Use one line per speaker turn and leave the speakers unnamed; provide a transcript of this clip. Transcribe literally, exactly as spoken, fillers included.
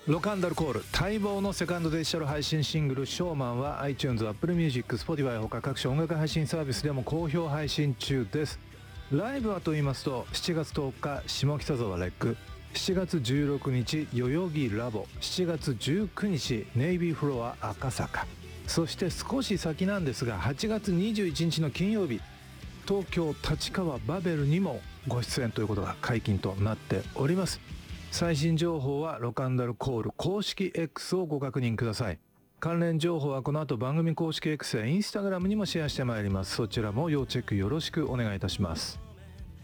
ロカンダルコール待望のセカンドデジタル配信シングルショーマンは iTunes、Apple Music、Spotify 他各種音楽配信サービスでも好評配信中です。ライブはと言いますとしちがつとおか下北沢レック、しちがつじゅうろくにち代々木ラボ、しちがつじゅうくにちネイビーフロア赤坂、そして少し先なんですがはちがつにじゅういちにちの金曜日東京立川バベルにもご出演ということが解禁となっております。最新情報はロカンダルコール公式 X をご確認ください。関連情報はこの後番組公式 X や Instagram にもシェアしてまいります。そちらも要チェックよろしくお願いいたします。